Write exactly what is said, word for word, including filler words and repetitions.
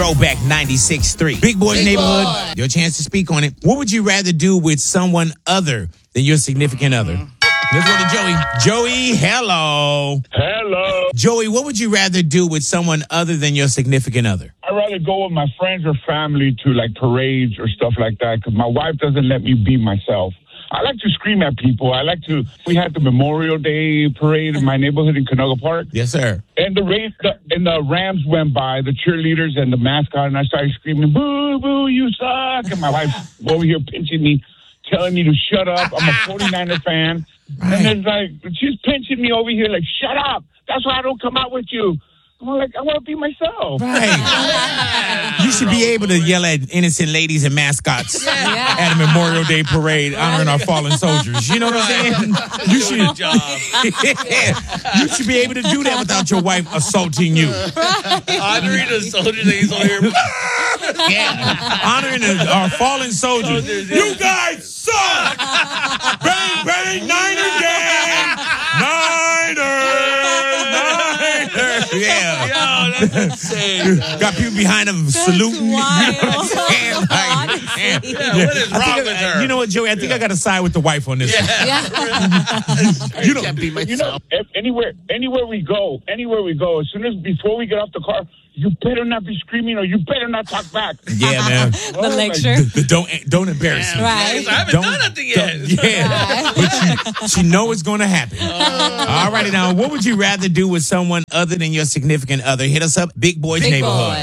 Throwback ninety-six point three. Big Boy's Big Neighborhood. Boy. Your chance to speak on it. What would you rather do with someone other than your significant other? Let's go to Joey. Joey, hello. Hello. Joey, what would you rather do with someone other than your significant other? I'd rather go with my friends or family to like parades or stuff like that because my wife doesn't let me be myself. I like to scream at people. I like to. We had the Memorial Day parade in my neighborhood in Canoga Park. Yes, sir. And the race, the, and the Rams went by, the cheerleaders and the mascot, and I started screaming, "Boo, boo, you suck!" And my wife's over here pinching me, telling me to shut up. I'm a forty-niner fan, Right. and it's like she's pinching me over here, like, "Shut up! That's why I don't come out with you." I'm like, I want to be myself. Right. You should be able to yell at innocent ladies and mascots Yeah. at a Memorial Day parade honoring our fallen soldiers. You know what I'm saying? You should, Good job. you should be able to do that without your wife assaulting you. Honoring the soldiers that he's over here. Yeah. Honoring the, our fallen soldiers. You guys suck! Bang, bang, Niner gang! Niners! Niners! Yeah. Yo, that's insane. Got people behind them saluting. You know what I'm saying? Like, Honestly. man. Yeah, what is I wrong think with I- her? You know what, Joey? I think I got to side with the wife on this one. Yeah. You know, Can't be You know, myself. if anywhere, anywhere we go, anywhere we go, as soon as before we get off the car, you better not be screaming or you better not talk back. yeah, man. The lecture. The- the don't don't embarrass me. Right. I haven't Don't- done nothing yet. don't- yeah, but she, she know it's going to happen. All righty now, what would you rather do with someone other than your significant other? Hit us up, Big Boys Big Neighborhood. Boy.